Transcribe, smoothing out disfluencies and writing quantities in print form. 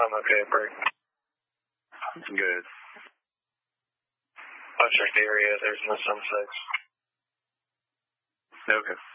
I'm okay, Bert. Good. I checked the area. There's no sunsets. Okay.